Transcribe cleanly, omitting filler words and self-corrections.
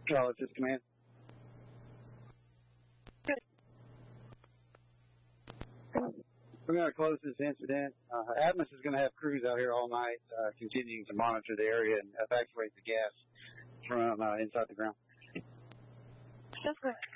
Charlie, this is Command. We're going to close this incident. Atmos is going to have crews out here all night continuing to monitor the area and evacuate the gas from inside the ground. That's good.